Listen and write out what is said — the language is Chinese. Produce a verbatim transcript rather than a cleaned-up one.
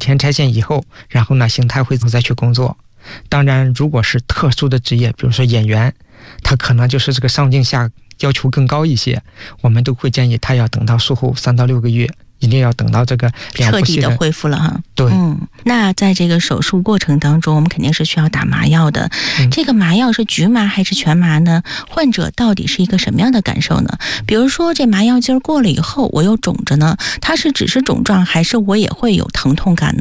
天拆线以后，然后呢邢台会再去工作。当然如果是特殊的职业，比如说演员，他可能就是这个上镜下要求更高一些，我们都会建议他要等到术后三到六个月，一定要等到这个彻底的恢复了哈。 对， 嗯，那在这个手术过程当中，我们肯定是需要打麻药的。嗯、这个麻药是局麻还是全麻呢？患者到底是一个什么样的感受呢？比如说这麻药劲儿过了以后，我又肿着呢，它是只是肿胀，还是我也会有疼痛感呢？